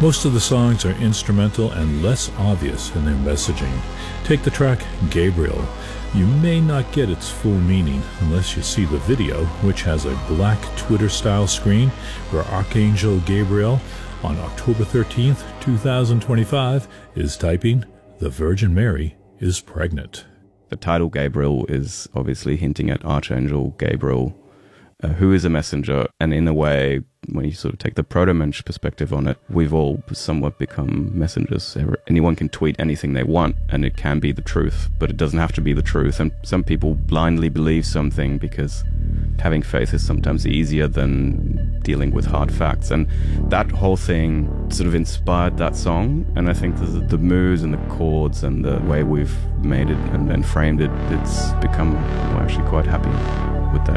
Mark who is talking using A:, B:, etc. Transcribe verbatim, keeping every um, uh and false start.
A: Most of the songs are instrumental and less obvious in their messaging. Take the track Gabriel. You may not get its full meaning unless you see the video, which has a black Twitter-style screen where Archangel Gabriel, on October thirteenth, twenty twenty-five, is typing, "The Virgin Mary is pregnant."
B: The title Gabriel is obviously hinting at Archangel Gabriel, uh, who is a messenger, and in a way, when you sort of take the proto-mensch perspective on it, we've all somewhat become messengers. Anyone can tweet anything they want, and it can be the truth, but it doesn't have to be the truth. And some people blindly believe something because having faith is sometimes easier than dealing with hard facts. And that whole thing sort of inspired that song, and I think the, the moods and the chords and the way we've made it and, and framed it, it's become, we're actually quite happy.